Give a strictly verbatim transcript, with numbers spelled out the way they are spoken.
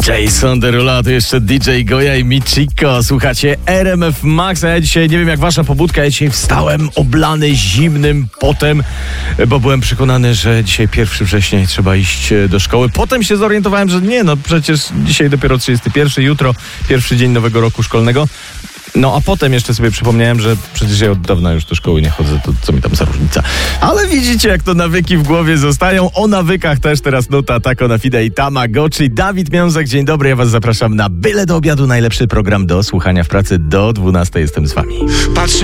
Jason Derulo, to jeszcze D J Goja i Michiko. Słuchacie R M F Max, a ja dzisiaj, nie wiem jak wasza pobudka, ja dzisiaj wstałem oblany zimnym potem, bo byłem przekonany, że dzisiaj pierwszego września i trzeba iść do szkoły. Potem się zorientowałem, że nie, no przecież dzisiaj dopiero trzydziesty pierwszy, jutro pierwszy dzień nowego roku szkolnego. No a potem jeszcze sobie przypomniałem, że przecież ja od dawna już do szkoły nie chodzę, to co mi tam za różnica. Ale widzicie, jak to nawyki w głowie zostają. O nawykach też teraz nuta Taco na Fide i Tamagotchi. Dawid Miązek, dzień dobry, ja was zapraszam na Byle do obiadu, najlepszy program do słuchania w pracy do dwunastej. Jestem z wami. Patrzę